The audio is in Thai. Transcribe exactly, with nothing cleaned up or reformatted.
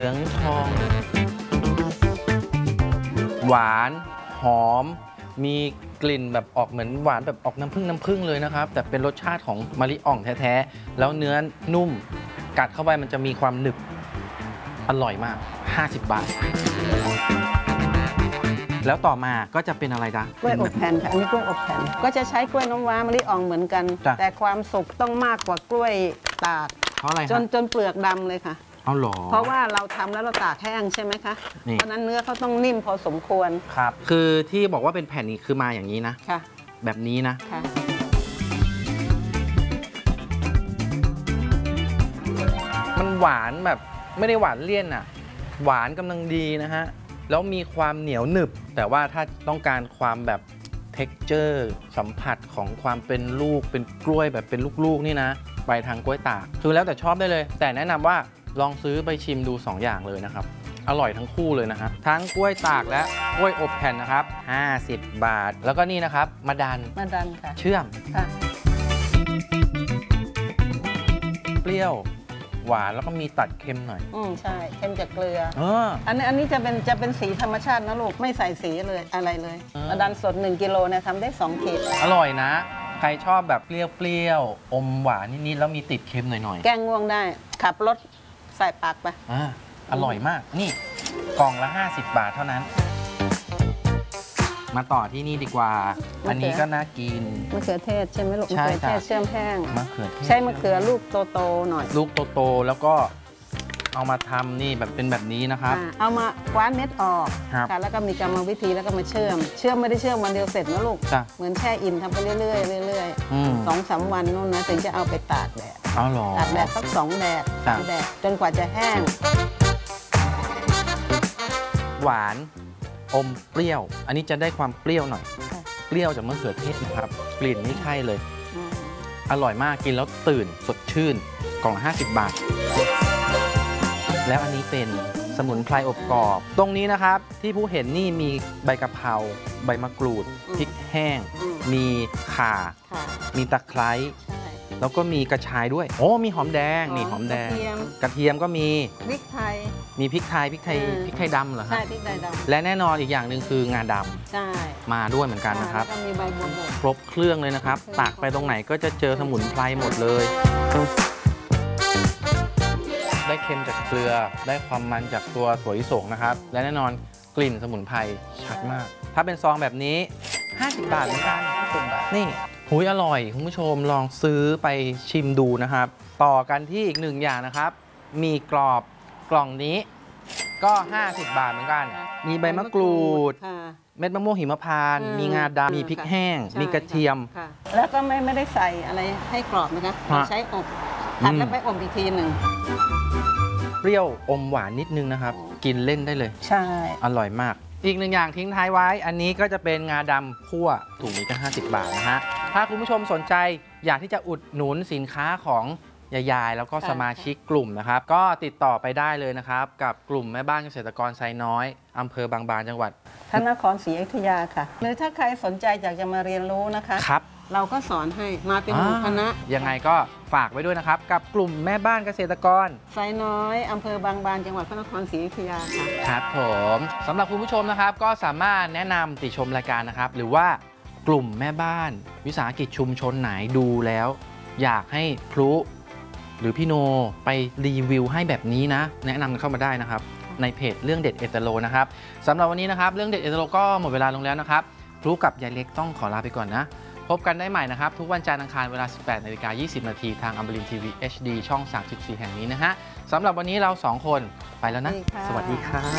เหลืองทองหวานหอมมีกลิ่นแบบออกเหมือนหวานแบบออกน้ำผึ้งน้ำผึ้งเลยนะครับแต่เป็นรสชาติของมะลิอ่องแท้ๆแล้วเนื้อนุ่มกัดเข้าไปมันจะมีความหนึบอร่อยมากห้าสิบบาทแล้วต่อมาก็จะเป็นอะไรจ๊ะกล้วยอบแผ่นค่ะอันนี้กล้วยอบแผ่นก็จะใช้กล้วยน้ำว้ามะลิอ่องเหมือนกันแต่ความสุกต้องมากกว่ากล้วยตากเพราะอะไรจนจนเปลือกดำเลยค่ะเอาหรอเพราะว่าเราทำแล้วเราตากแห้งใช่ไหมคะเพราะนั้นเนื้อเขาต้องนิ่มพอสมควรครับคือที่บอกว่าเป็นแผ่นนี้คือมาอย่างนี้นะค่ะแบบนี้นะค่ะมันหวานแบบไม่ได้หวานเลี่ยนอ่ะหวานกำลังดีนะฮะแล้วมีความเหนียวหนึบแต่ว่าถ้าต้องการความแบบ texture สัมผัสของความเป็นลูกเป็นกล้วยแบบเป็นลูกๆนี่นะไปทางกล้วยตากคือแล้วแต่ชอบได้เลยแต่แนะนำว่าลองซื้อไปชิมดูสองอย่างเลยนะครับอร่อยทั้งคู่เลยนะฮะทั้งกล้วยตากและกล้วยอบแผ่นนะครับห้าสิบบาทแล้วก็นี่นะครับมะดันมะดันค่ะเชื่อมค่ะเปรี้ยวหวานแล้วก็มีตัดเค็มหน่อยอืมใช่เค็มจากเกลือเอออันนี้อันนี้จะเป็นจะเป็นสีธรรมชาตินะลูกไม่ใส่สีเลยอะไรเลยมะดันสดหนึ่งกิโลเนี่ยทำได้สองขีดอร่อยนะใครชอบแบบเปรี้ยวๆอมหวานนิดๆแล้วมีติดเค็มหน่อยๆแกงง่วงได้ขับรถใส่ปากไปอ่าอร่อยมากนี่กล่องละห้าสิบบาทเท่านั้นมาต่อที่นี่ดีกว่าอันนี้ก็น่ากินมะเขือเทศใช่ไหมลูกมะเขือเทศเชื่อมแห้งมะเขือเทศใช้มะเขือลูกโตๆหน่อยลูกโตๆแล้วก็เอามาทำนี่แบบเป็นแบบนี้นะครับเอามาคว้านเม็ดออกค่ะแล้วก็มีกรรมวิธีแล้วก็มาเชื่อมเชื่อมไม่ได้เชื่อมวันเดียวเสร็จนะลูกเหมือนแช่อิ่มทำไปเรื่อยๆเรื่อยๆสองสามวันนู่นนะถึงจะเอาไปตากแดดอ๋อหรอตากแดดสักสองแดดสามแดดจนกว่าจะแห้งหวานอมเปรี้ยวอันนี้จะได้ความเปรี้ยวหน่อยเปรี้ยวจากมะเขือเทศนะครับกลิ่นนี่ใช่เลยอร่อยมากกินแล้วตื่นสดชื่นกล่องละห้าสิบบาทแล้วอันนี้เป็นสมุนไพรอบกรอบตรงนี้นะครับที่ผู้เห็นนี่มีใบกะเพราใบมะกรูดพริกแห้งมีข่ามีตะไคร้แล้วก็มีกระชายด้วยโอ้มีหอมแดงนี่หอมแดงกระเทียมก็มีพริกไทยมีพริกไทยพริกไทยพริกไทยดำเหรอครับใช่พริกไทยดำและแน่นอนอีกอย่างหนึ่งคืองาดำใช่มาด้วยเหมือนกันนะครับมีใบบัวบกครบเครื่องเลยนะครับตากไปตรงไหนก็จะเจอสมุนไพรหมดเลยได้เค็มจากเกลือได้ความมันจากตัวถั่วลิสงนะครับและแน่นอนกลิ่นสมุนไพรชัดมากถ้าเป็นซองแบบนี้ห้าสิบบาทเหมือนกันนี่หุยอร่อยคุณผู้ชมลองซื้อไปชิมดูนะครับต่อกันที่อีกหนึ่งอย่างนะครับมีกรอบกล่องนี้ก็ห้าสิบบาทเหมือนกันมีใบมะกรูดเม็ดมะม่วงหิมพานต์มีงาดำมีพริกแห้งมีกระเทียมแล้วก็ไม่ไม่ได้ใส่อะไรให้กรอบนะคะใช้อบผัดแล้วไปอบอีกทีหนึ่งเปรี้ยวอมหวานนิดนึงนะครับกินเล่นได้เลยใช่อร่อยมากอีกหนึ่งอย่างทิ้งท้ายไว้อันนี้ก็จะเป็นงาดำคั่วถุงนี้ก็ห้าสิบบาทนะฮะถ้าคุณผู้ชมสนใจอยากที่จะอุดหนุนสินค้าของยายๆแล้วก็สมาชิกกลุ่มนะครับก็ติดต่อไปได้เลยนะครับกับกลุ่มแม่บ้านเกษตรกรไซน้อยอำเภอบางบานจังหวัดพระนครศรีอยุธยาค่ะหรือถ้าใครสนใจอยากจะมาเรียนรู้นะคะครับเราก็สอนให้มาเป็นหมู่คณะยังไงก็ฝากไว้ด้วยนะครับกับกลุ่มแม่บ้านเกษตรกรไซน้อยอำเภอบางบานจังหวัดพระนครศรีอยุธยาค่ะครับผมสำหรับคุณผู้ชมนะครับก็สามารถแนะนำติชมรายการนะครับหรือว่ากลุ่มแม่บ้านวิสาหกิจชุมชนไหนดูแล้วอยากให้พลุหรือพี่โนไปรีวิวให้แบบนี้นะแนะนำเข้ามาได้นะครับในเพจเรื่องเด็ดเอตโลนะครับสำหรับวันนี้นะครับเรื่องเด็ดเอตโลก็หมดเวลาลงแล้วนะครับพลุกับยายเล็กต้องขอลาไปก่อนนะพบกันได้ใหม่นะครับทุกวันจันทร์อังคารเวลา สิบแปดนาฬิกายี่สิบนาทีทางอมรินทร์ทีวี เอช ดี ช่อง สามสิบสี่ แห่งนี้นะฮะสำหรับวันนี้เราสองคนไปแล้วนะสวัสดีครับ